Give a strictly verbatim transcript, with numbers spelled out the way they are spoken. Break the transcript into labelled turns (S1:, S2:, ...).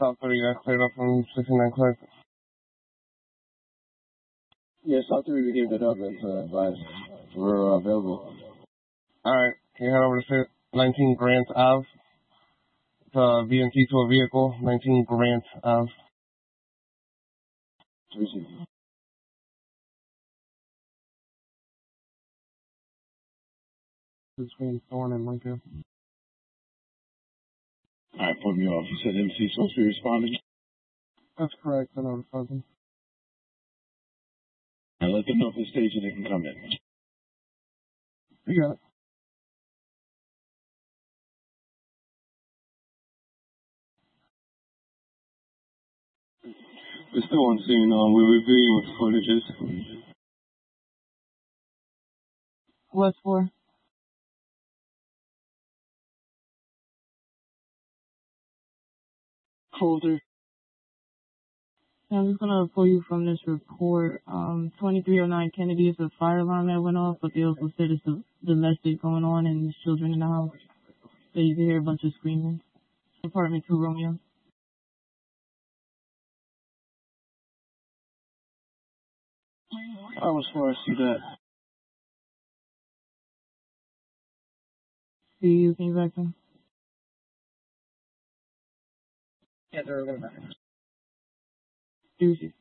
S1: South thirty, you guys cleared up from sixty-nine Clark.
S2: Yeah, South thirty, we gave that up and uh, advice. We're uh, available.
S1: Alright, can you head over to nineteen Grant Ave? It's a V M T to a vehicle, nineteen Grant Ave.
S2: Receive.
S1: Between Thorn and Lincoln.
S2: Alright, put me off. You said M C supposed to be responding?
S1: That's correct, I know something.
S2: And let them know if the station they can come in.
S1: You got it.
S2: We're still on scene. Uh, we're reviewing with footages.
S3: What's for?
S2: Folder.
S3: I'm just gonna pull you from this report. Um, twenty-three oh nine Kennedy is a fire alarm that went off, but they also said it's a domestic going on and there's children in the house. So you can hear a bunch of screaming. Apartment two, Romeo.
S2: I was far to see that.
S3: See you, can you back them?
S4: Yeah, they're going back.
S3: Deuces.